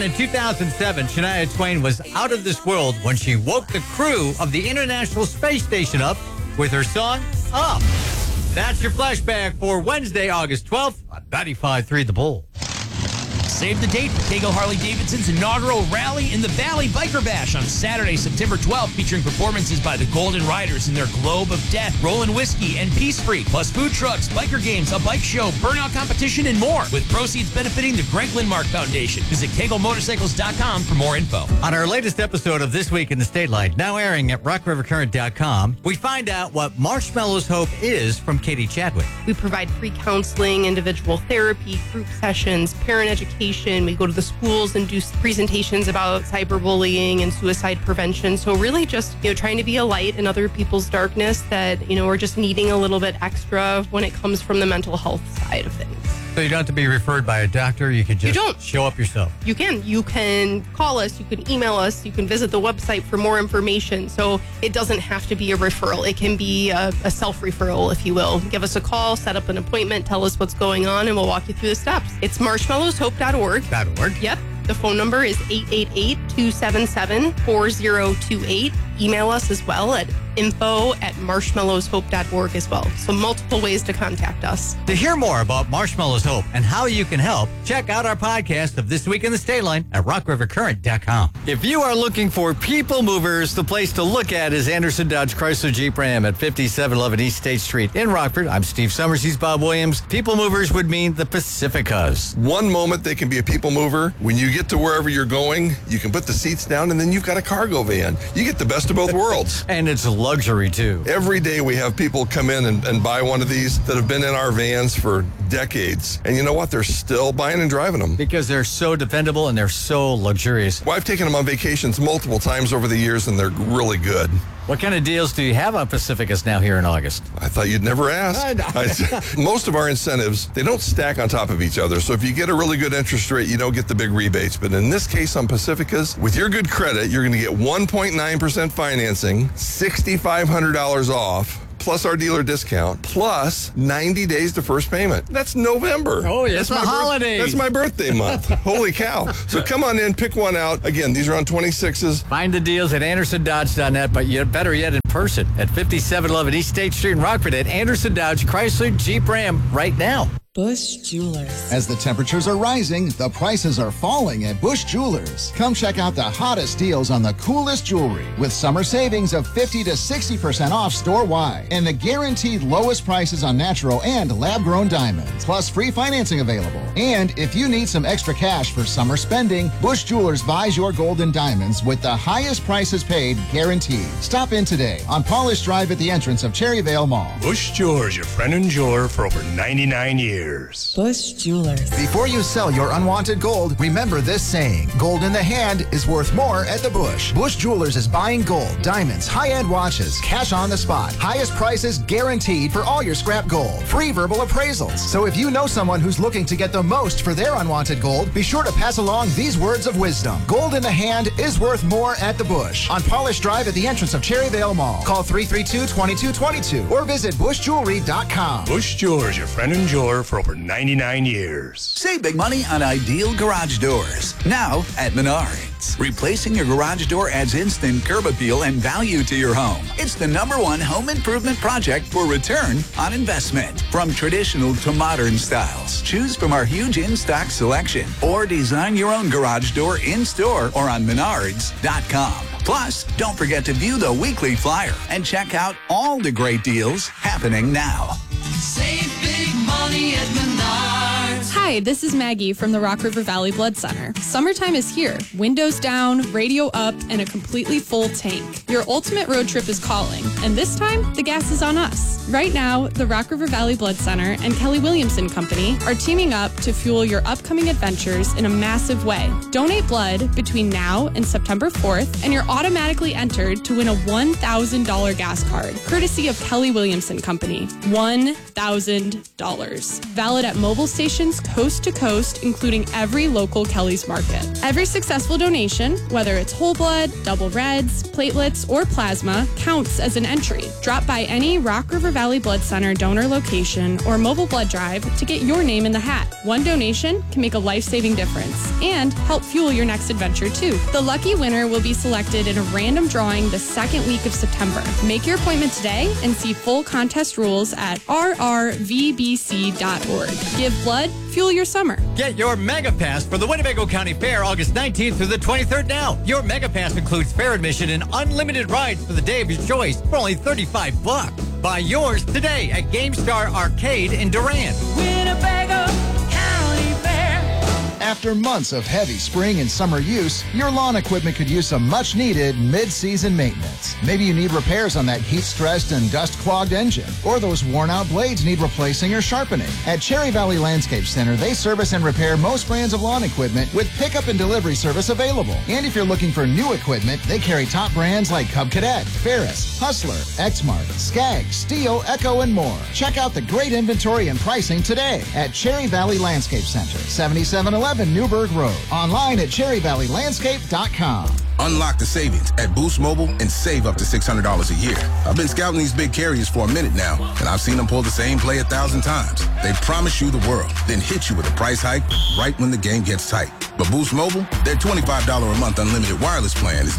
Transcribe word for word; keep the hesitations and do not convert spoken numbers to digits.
Born in two thousand seven, Shania Twain was out of this world when she woke the crew of the International Space Station up with her song, Up. That's your flashback for Wednesday, August twelfth on ninety-five point three The Bull. Save the date for Cagle Harley-Davidson's inaugural Rally in the Valley Biker Bash on Saturday, September twelfth, featuring performances by the Golden Riders in their Globe of Death, Rollin' Whiskey, and Peace Freak, plus food trucks, biker games, a bike show, burnout competition, and more, with proceeds benefiting the Greg Lindmark Foundation. Visit Cagle Motorcycles dot com for more info. On our latest episode of This Week in the State Line, now airing at rock river current dot com, we find out what Marshmallow's Hope is from Katie Chadwick. We provide free counseling, individual therapy, group sessions, parent education. We go to the schools and do presentations about cyberbullying and suicide prevention. So really just, you know, trying to be a light in other people's darkness that, you know, we're just needing a little bit extra when it comes from the mental health side of things. So you don't have to be referred by a doctor. You can just you don't. show up yourself. You can. You can call us. You can email us. You can visit the website for more information. So it doesn't have to be a referral. It can be a, a self-referral, if you will. Give us a call, set up an appointment, tell us what's going on, and we'll walk you through the steps. It's marshmallows hope dot org. .org. Yep. The phone number is eight eight eight, two seven seven, four zero two eight. Email us as well at info at marshmallows hope dot org as well. So multiple ways to contact us. To hear more about Marshmallow's Hope and how you can help, check out our podcast of This Week in the State Line at rock river current dot com. If you are looking for people movers, the place to look at is Anderson Dodge Chrysler Jeep Ram at fifty-seven eleven East State Street in Rockford. I'm Steve Summers. He's Bob Williams. People movers would mean the Pacificas. One moment they can be a people mover. When you get to wherever you're going, you can put the seats down and then you've got a cargo van. You get the best of both worlds. And it's luxury, too. Every day we have people come in and, and buy one of these that have been in our vans for decades. And you know what? They're still buying and driving them. Because they're so dependable and they're so luxurious. Well, I've taken them on vacations multiple times over the years, and they're really good. What kind of deals do you have on Pacificas now here in August? I thought you'd never ask. I know. I, most of our incentives, they don't stack on top of each other. So if you get a really good interest rate, you don't get the big rebates. But in this case on Pacificas, with your good credit, you're going to get one point nine percent financing, six thousand five hundred dollars off, plus our dealer discount, plus ninety days to first payment. That's November. Oh, yeah, it's the my holidays. Birth, that's my birthday month. Holy cow. So come on in, pick one out. Again, these are on twenty-sixes. Find the deals at anderson dodge dot net, but yet better yet in person at fifty-seven eleven East State Street in Rockford at Anderson Dodge Chrysler Jeep Ram right now. Bush Jewelers. As the temperatures are rising, the prices are falling at Bush Jewelers. Come check out the hottest deals on the coolest jewelry with summer savings of fifty to sixty percent off store-wide and the guaranteed lowest prices on natural and lab-grown diamonds, plus free financing available. And if you need some extra cash for summer spending, Bush Jewelers buys your gold and diamonds with the highest prices paid guaranteed. Stop in today on Polish Drive at the entrance of Cherryvale Mall. Bush Jewelers, your friend and jeweler for over ninety-nine years. Bush Jewelers. Before you sell your unwanted gold, remember this saying: gold in the hand is worth more at the Bush. Bush Jewelers is buying gold, diamonds, high-end watches, cash on the spot. Highest prices guaranteed for all your scrap gold. Free verbal appraisals. So if you know someone who's looking to get the most for their unwanted gold, be sure to pass along these words of wisdom. Gold in the hand is worth more at the Bush. On Polish Drive at the entrance of Cherryvale Mall. Call three three two, two two two two or visit bush jewelry dot com. Bush Jewelers, your friend and jeweler for over ninety-nine years. Save big money on ideal garage doors. Now at Menards. Replacing your garage door adds instant curb appeal and value to your home. It's the number one home improvement project for return on investment. From traditional to modern styles, choose from our huge in-stock selection or design your own garage door in-store or on menards dot com. Plus, don't forget to view the weekly flyer and check out all the great deals happening now. Save big money at Menards. Hi, this is Maggie from the Rock River Valley Blood Center. Summertime is here. Windows down, radio up, and a completely full tank. Your ultimate road trip is calling, and this time, the gas is on us. Right now, the Rock River Valley Blood Center and Kelly Williamson Company are teaming up to fuel your upcoming adventures in a massive way. Donate blood between now and September fourth, and you're automatically entered to win a one thousand dollars gas card, courtesy of Kelly Williamson Company. one thousand dollars. Valid at mobile stations, coast to coast, including every local Kelly's Market. Every successful donation, whether it's whole blood, double reds, platelets, or plasma, counts as an entry. Drop by any Rock River Valley Blood Center donor location or mobile blood drive to get your name in the hat. One donation can make a life-saving difference and help fuel your next adventure, too. The lucky winner will be selected in a random drawing the second week of September. Make your appointment today and see full contest rules at r r v b c dot org. Give blood, fuel your summer. Get your Mega Pass for the Winnebago County Fair August nineteenth through the twenty-third now. Your Mega Pass includes fair admission and unlimited rides for the day of your choice for only thirty-five bucks. Buy yours today at GameStar Arcade in Durand. Winnebago County Fair. After months of heavy spring and summer use, your lawn equipment could use some much-needed mid-season maintenance. Maybe you need repairs on that heat-stressed and dust-clogged engine, or those worn-out blades need replacing or sharpening. At Cherry Valley Landscape Center, they service and repair most brands of lawn equipment with pickup and delivery service available. And if you're looking for new equipment, they carry top brands like Cub Cadet, Ferris, Hustler, Exmark, Skag, Steel, Echo, and more. Check out the great inventory and pricing today at Cherry Valley Landscape Center, seventy-seven eleven Newburgh Road. Online at cherry valley landscape dot com. Unlock the savings at Boost Mobile and save up to six hundred dollars a year. I've been scouting these big carriers for a minute now, and I've seen them pull the same play a thousand times. They promise you the world, then hit you with a price hike right when the game gets tight. But Boost Mobile, their twenty-five dollars a month unlimited wireless plan is the